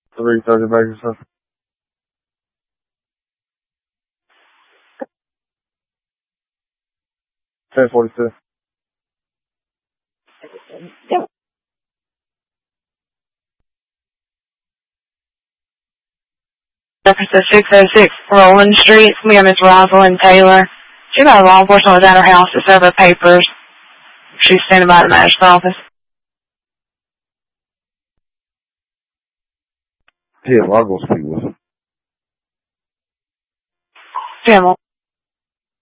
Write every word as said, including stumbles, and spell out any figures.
three thirty Bakersfield. ten forty-two. Yep. Jefferson six oh six Roland Street. Me and Miss Rosalind Taylor. She got a law enforcement was at her house to serve her papers. She's standing by the magistrate's office. Yeah, well, I'll go speak with her. Jim,